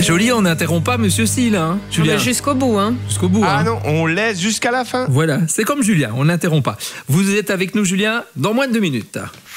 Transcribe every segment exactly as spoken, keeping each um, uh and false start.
C'est joli, on n'interrompt pas Monsieur Sil, hein, Julien. Jusqu'au bout, hein. Jusqu'au bout. Ah hein. non, on laisse jusqu'à la fin. Voilà, c'est comme Julien, on n'interrompt pas. Vous êtes avec nous, Julien, dans moins de deux minutes.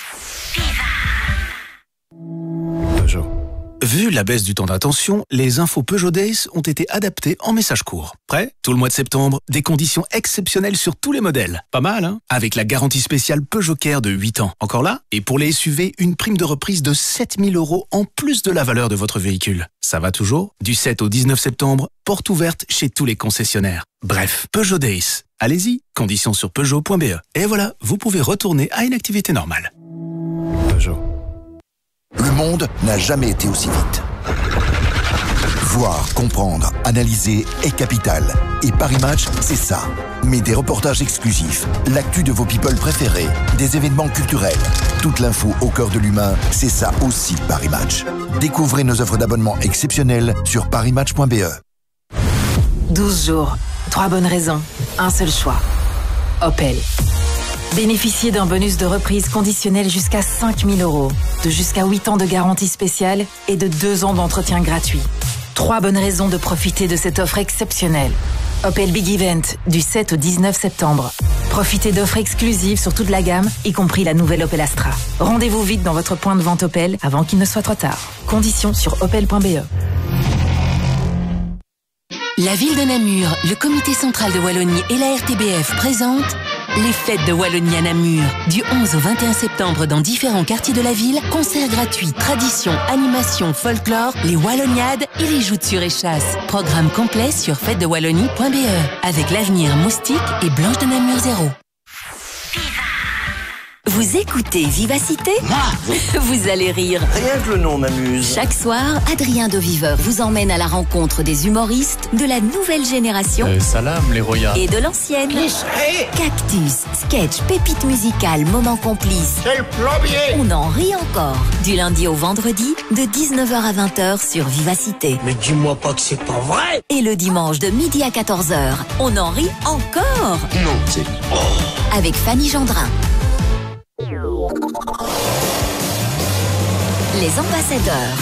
Peugeot. Vu la baisse du temps d'attention, les infos Peugeot Days ont été adaptées en messages courts. Prêt ? Tout le mois de septembre, des conditions exceptionnelles sur tous les modèles. Pas mal, hein ? Avec la garantie spéciale Peugeot Care de huit ans. Encore là ? Et pour les S U V, une prime de reprise de sept mille euros en plus de la valeur de votre véhicule. Ça va toujours ? Du sept au dix-neuf septembre, porte ouverte chez tous les concessionnaires. Bref, Peugeot Days. Allez-y, conditions sur peugeot point b e. Et voilà, vous pouvez retourner à une activité normale. Peugeot. Le monde n'a jamais été aussi vite. Voir, comprendre, analyser est capital. Et Paris Match, c'est ça. Mais des reportages exclusifs, l'actu de vos people préférés, des événements culturels, toute l'info au cœur de l'humain, c'est ça aussi Paris Match. Découvrez nos offres d'abonnement exceptionnelles sur paris match point b e. douze jours, trois bonnes raisons, un seul choix. Opel. Bénéficiez d'un bonus de reprise conditionnel jusqu'à cinq mille euros, de jusqu'à huit ans de garantie spéciale et de deux ans d'entretien gratuit. Trois bonnes raisons de profiter de cette offre exceptionnelle. Opel Big Event, du sept au dix-neuf septembre. Profitez d'offres exclusives sur toute la gamme, y compris la nouvelle Opel Astra. Rendez-vous vite dans votre point de vente Opel avant qu'il ne soit trop tard. Conditions sur opel point b e. La ville de Namur, le comité central de Wallonie et la R T B F présentent les fêtes de Wallonie à Namur. Du onze au vingt et un septembre dans différents quartiers de la ville, concerts gratuits, traditions, animations, folklore, les Walloniades et les joutes sur échasse. Programme complet sur fête de wallonie point b e avec l'Avenir, Moustique et Blanche de Namur Zéro. Vous écoutez Vivacité ? Vous allez rire. Rien que le nom m'amuse. Chaque soir, Adrien Doviveur vous emmène à la rencontre des humoristes de la nouvelle génération euh, Salam, les royales. Et de l'ancienne. Cactus, sketch, pépite musicale, moment complice. C'est le plombier. On en rit encore. Du lundi au vendredi, de dix-neuf heures à vingt heures sur Vivacité. Mais dis-moi pas que c'est pas vrai. Et le dimanche de midi à quatorze heures, on en rit encore. Non, c'est... Oh. Avec Fanny Gendrin. Les ambassadeurs.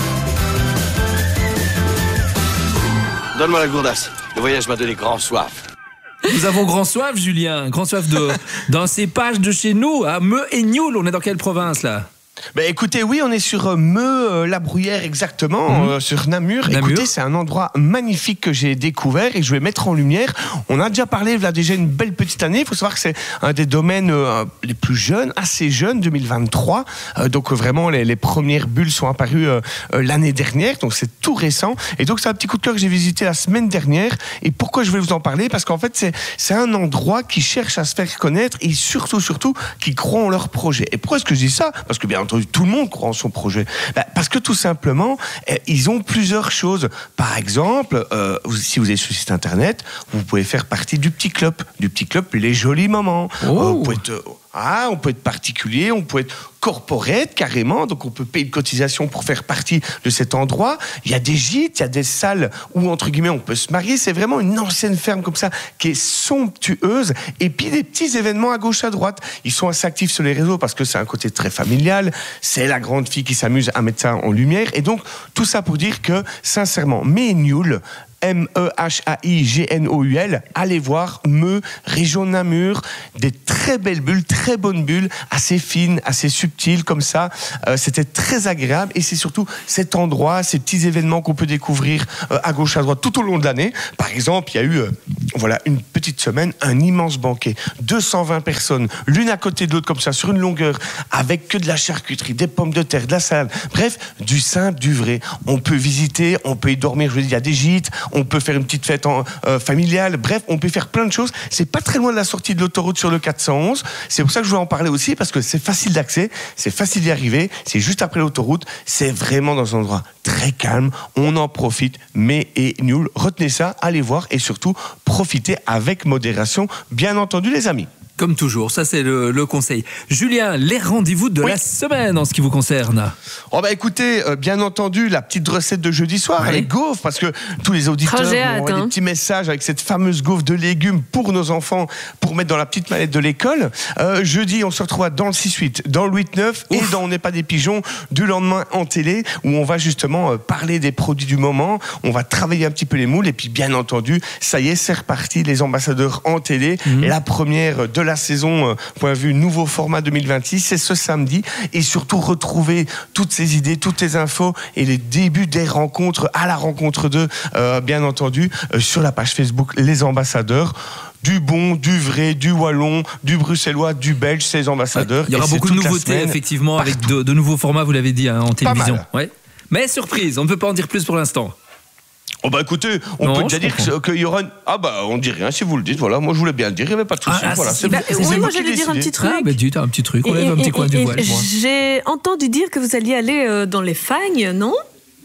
Donne-moi la gourdasse. Le voyage m'a donné grand soif. Nous avons grand soif, Julien. Grand soif de d'un cépage de chez nous, à Meux et Nioul. On est dans quelle province, là ? Ben écoutez, oui, on est sur euh, Meux, euh, la Bruyère exactement, mmh. euh, sur Namur. Namur. Écoutez, c'est un endroit magnifique que j'ai découvert et que je vais mettre en lumière. On a déjà parlé, là, déjà une belle petite année. Il faut savoir que c'est un des domaines euh, les plus jeunes, assez jeunes, deux mille vingt-trois. Euh, donc euh, vraiment, les, les premières bulles sont apparues euh, euh, l'année dernière, donc c'est tout récent. Et donc c'est un petit coup de cœur que j'ai visité la semaine dernière. Et pourquoi je vais vous en parler ? Parce qu'en fait, c'est, c'est un endroit qui cherche à se faire connaître et surtout, surtout, qui croit en leur projet. Et pourquoi est-ce que je dis ça ? Parce que bien entendu, tout le monde croit en son projet. Ben, parce que tout simplement, eh, ils ont plusieurs choses. Par exemple, euh, si vous êtes sur le site internet, vous pouvez faire partie du petit club, du petit club Les Jolis Moments. Oh. Euh, vous pouvez être, ah, on peut être particulier, on peut être corporate carrément, donc on peut payer une cotisation pour faire partie de cet endroit. Il y a des gîtes, il y a des salles où, entre guillemets, on peut se marier. C'est vraiment une ancienne ferme comme ça, qui est somptueuse. Et puis des petits événements à gauche, à droite. Ils sont assez actifs sur les réseaux parce que c'est un côté très familial. C'est la grande fille qui s'amuse à mettre ça en lumière. Et donc, tout ça pour dire que, sincèrement, Meux et Nioul, M E H A I G N O U L, allez voir Meux, région de Namur, des très belles bulles, très bonnes bulles, assez fines, assez subtiles comme ça. Euh, c'était très agréable et c'est surtout cet endroit, ces petits événements qu'on peut découvrir euh, à gauche, à droite tout au long de l'année. Par exemple, il y a eu, euh, voilà, une petite semaine, un immense banquet, deux cent vingt personnes, l'une à côté de l'autre comme ça, sur une longueur, avec que de la charcuterie, des pommes de terre, de la salade, bref, du simple, du vrai. On peut visiter, on peut y dormir, je veux dire, il y a des gîtes, on peut faire une petite fête en, euh, familiale, bref, on peut faire plein de choses. C'est pas très loin de la sortie de l'autoroute sur le quatre cent onze. C'est pour ça que je voulais en parler aussi, parce que c'est facile d'accès, c'est facile d'y arriver, c'est juste après l'autoroute, c'est vraiment dans un endroit très calme, on en profite, Meux et Nioul. Retenez ça, allez voir et surtout, profitez avec modération, bien entendu les amis. Comme toujours, ça c'est le, le conseil. Julien, les rendez-vous de Oui. la semaine en ce qui vous concerne. Oh bah écoutez, euh, bien entendu, la petite recette de jeudi soir, Ouais. les gaufres, parce que tous les auditeurs Oh, j'ai m'ont hâte, envoyé hein. des petits messages avec cette fameuse gaufre de légumes pour nos enfants, pour mettre dans la petite mallette de l'école. Euh, jeudi, on se retrouvera dans le six huit, dans le huit neuf et dans On n'est pas des pigeons du lendemain en télé, où on va justement euh, parler des produits du moment, on va travailler un petit peu les moules, et puis bien entendu, ça y est, c'est reparti, les ambassadeurs en télé. Mmh. La première de la saison, euh, point de vue nouveau format deux mille vingt-six, c'est ce samedi, et surtout retrouver toutes ces idées, toutes les infos et les débuts des rencontres à la rencontre d'eux, euh, bien entendu, euh, sur la page Facebook Les Ambassadeurs. Du bon, du vrai, du wallon, du bruxellois, du belge, ces ambassadeurs. Il y aura Et c'est beaucoup de toute la nouveautés, semaine, effectivement, avec partout. de, de nouveaux formats, vous l'avez dit, hein, en télévision. mal. Ouais. Mais surprise, on ne peut pas en dire plus pour l'instant. Oh bah écoutez, on Non, peut je déjà dire comprends. que- qu'il y aura une... Ah bah on dit rien si vous le dites, voilà, moi je voulais bien le dire, il n'y avait pas de souci. Ah, ah, voilà, si, c'est bah, vous- oui, c'est moi, vous qui j'allais dire un décidez. petit truc. Ah, bah, dites un petit truc, on Et- lève un et- petit coin et- du et voile. moi. J'ai entendu dire que vous alliez aller euh, dans les fagnes, non?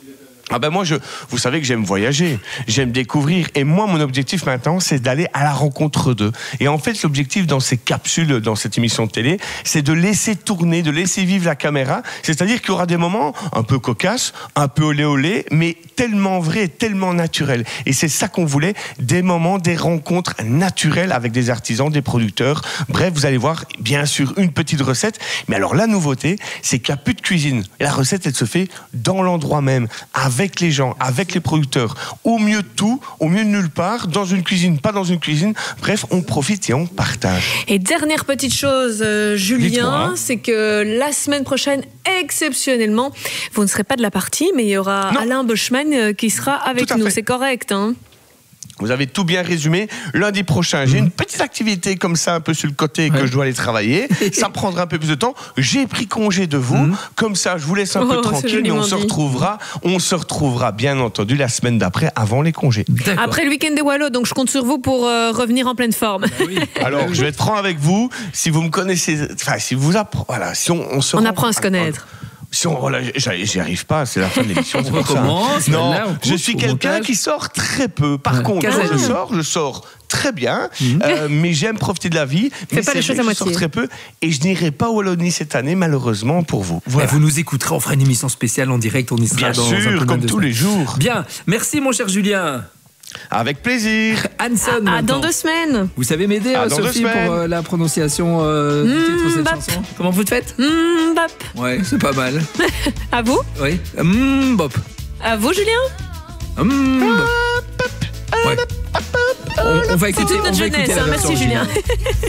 Ah ben moi, je, vous savez que j'aime voyager, j'aime découvrir, et moi, mon objectif maintenant, c'est d'aller à la rencontre d'eux. Et en fait, l'objectif dans ces capsules, dans cette émission de télé, c'est de laisser tourner, de laisser vivre la caméra. C'est-à-dire qu'il y aura des moments un peu cocasses, un peu olé olé, mais tellement vrais, tellement naturels. Et c'est ça qu'on voulait, des moments, des rencontres naturelles avec des artisans, des producteurs. Bref, vous allez voir, bien sûr, une petite recette. Mais alors, la nouveauté, c'est qu'il n'y a plus de cuisine. Et la recette, elle se fait dans l'endroit même, avec les gens, avec les producteurs. Au mieux de tout, au mieux de nulle part, dans une cuisine, pas dans une cuisine. Bref, on profite et on partage. Et dernière petite chose, euh, Julien, Dites-moi. c'est que la semaine prochaine, exceptionnellement, vous ne serez pas de la partie, mais il y aura Non. Alain Boschman euh, qui sera avec Tout à nous. fait. C'est correct, hein? Vous avez tout bien résumé. Lundi prochain, j'ai une petite activité comme ça, un peu sur le côté, Ouais. que je dois aller travailler. Ça prendra un peu plus de temps. J'ai pris congé de vous. Comme ça, je vous laisse un Oh, peu c'est tranquille, mais joliment on se dit. retrouvera. On se retrouvera, bien entendu, la semaine d'après, avant les congés. D'accord. Après le week-end des Wallows, donc je compte sur vous pour euh, revenir en pleine forme. Alors, je vais être franc avec vous. Si vous me connaissez, enfin, si vous apprenez, voilà, si on, on se On rend- apprend à se connaître. Si on, voilà, j'y j'y arrive pas, c'est la fin de l'émission. c'est On pour ça. recommence, Non, là, on coupe je suis au quelqu'un montage. qui sort très peu. Par Ouais. contre, Casanier. quand je sors, je sors très bien, euh, mais j'aime profiter de la vie. mais pas les c'est choses vrai à que je sors moitié. très peu et je n'irai pas au Wallonie cette année, malheureusement pour vous. Mais Voilà. vous nous écouterez, on fera une émission spéciale en direct, on y sera Bien dans un peu sûr, moins comme de tous semaines. les jours. Bien, merci mon cher Julien. Avec plaisir. Hanson, Ah, maintenant. dans deux semaines. Vous savez m'aider, Ah, euh, dans deux Sophie, semaines. pour euh, la prononciation euh, du Mmh, titre de cette bap. chanson. Comment vous le faites Hmm, bap. Ouais, c'est pas mal. À vous? Oui. Mmh, bop. À vous, Julien? Mmh, bop. Ouais. On, on va écouter, C'est on notre va écouter jeunesse, la hein. version Merci, Julien. originale.